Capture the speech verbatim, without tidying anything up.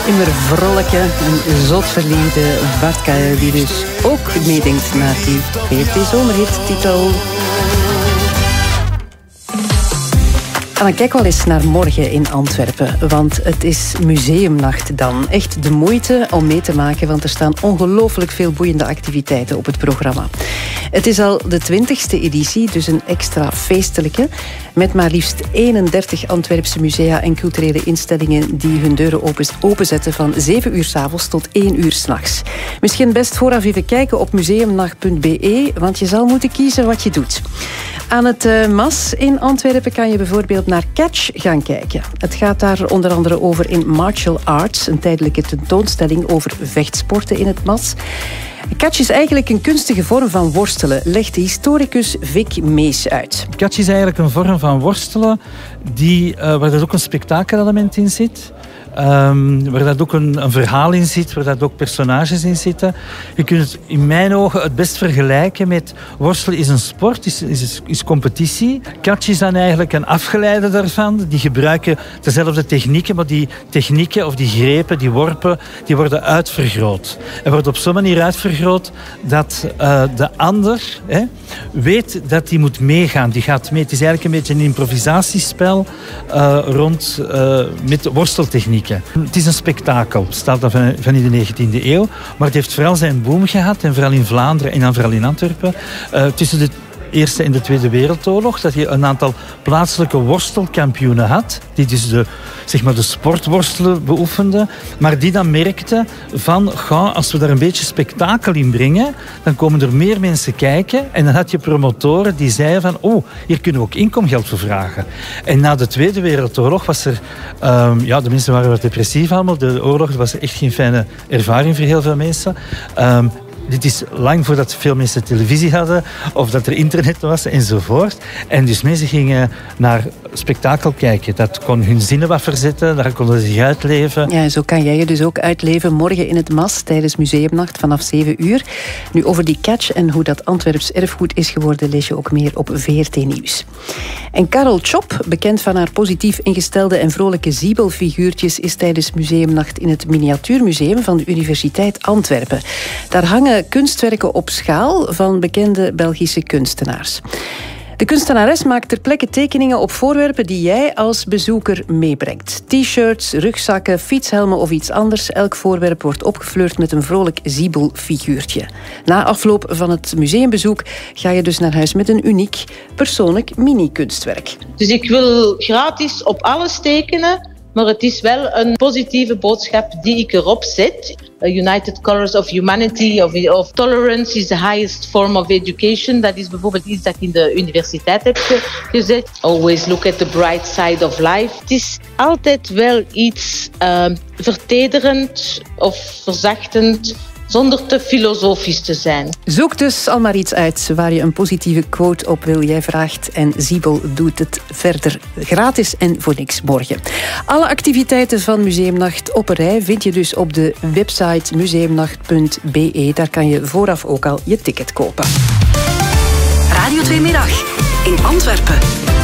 immer vrolijke en zot verleden Bart Kuijl, die dus ook meedenkt naar die V R T-zomerhit-titel. En dan kijk wel eens naar morgen in Antwerpen, want het is museumnacht dan. Echt de moeite om mee te maken, want er staan ongelooflijk veel boeiende activiteiten op het programma. Het is al de twintigste editie, dus een extra feestelijke, met maar liefst eenendertig Antwerpse musea en culturele instellingen die hun deuren openzetten van zeven uur 's avonds tot één uur 's nachts. Misschien best vooraf even kijken op museumnacht punt b e, want je zal moeten kiezen wat je doet. Aan het uh, M A S in Antwerpen kan je bijvoorbeeld naar Catch gaan kijken. Het gaat daar onder andere over in Martial Arts, een tijdelijke tentoonstelling over vechtsporten in het M A S. Catch is eigenlijk een kunstige vorm van worstelen, legt de historicus Vic Mees uit. Catch is eigenlijk een vorm van worstelen die, uh, waar er ook een spektakelelement in zit. Um, waar dat ook een, een verhaal in zit, waar dat ook personages in zitten. Je kunt het in mijn ogen het best vergelijken met worstelen is een sport, is, is, is competitie. Catch is dan eigenlijk een afgeleide daarvan. Die gebruiken dezelfde technieken, maar die technieken of die grepen, die worpen, die worden uitvergroot. En worden op zo'n manier uitvergroot dat uh, de ander hè, weet dat hij moet meegaan. Die gaat mee. Het is eigenlijk een beetje een improvisatiespel uh, rond uh, met worsteltechniek. Het is een spektakel, het staat van, van in de negentiende eeuw, maar het heeft vooral zijn boom gehad, en vooral in Vlaanderen en dan vooral in Antwerpen, uh, tussen de Eerste en de Tweede Wereldoorlog, dat je een aantal plaatselijke worstelkampioenen had, die dus de, zeg maar de sportworstelen beoefenden, maar die dan merkten van, ga, als we daar een beetje spektakel in brengen, dan komen er meer mensen kijken, en dan had je promotoren die zeiden van, oh, hier kunnen we ook inkomgeld voor vragen. En na de Tweede Wereldoorlog was er, um, ja, de mensen waren wat depressief allemaal, de oorlog was echt geen fijne ervaring voor heel veel mensen. Um, Dit is lang voordat veel mensen televisie hadden of dat er internet was enzovoort. En dus mensen gingen naar spektakel kijken. Dat kon hun zinnen wat verzetten, daar konden ze zich uitleven. Ja, zo kan jij je dus ook uitleven morgen in het M A S tijdens Museumnacht vanaf zeven uur. Nu, over die Catch en hoe dat Antwerps erfgoed is geworden, lees je ook meer op V R T Nieuws. En Karel Chop, bekend van haar positief ingestelde en vrolijke ziebelfiguurtjes, is tijdens Museumnacht in het Miniatuurmuseum van de Universiteit Antwerpen. Daar hangen kunstwerken op schaal van bekende Belgische kunstenaars. De kunstenares maakt ter plekke tekeningen op voorwerpen die jij als bezoeker meebrengt. T-shirts, rugzakken, fietshelmen of iets anders. Elk voorwerp wordt opgefleurd met een vrolijk ziebelfiguurtje. Na afloop van het museumbezoek ga je dus naar huis met een uniek, persoonlijk mini-kunstwerk. Dus ik wil gratis op alles tekenen, maar het is wel een positieve boodschap die ik erop zet. United Colors of Humanity of, of Tolerance is the highest form of education. Dat is bijvoorbeeld iets dat ik in de universiteit heb gezet. Always look at the bright side of life. Het is altijd wel iets uh, vertederend of verzachtend, zonder te filosofisch te zijn. Zoek dus al maar iets uit waar je een positieve quote op wil. Jij vraagt en Ziebel doet het verder gratis en voor niks morgen. Alle activiteiten van Museumnacht op een rij vind je dus op de website museumnacht punt b e. Daar kan je vooraf ook al je ticket kopen. Radio twee Middag in Antwerpen.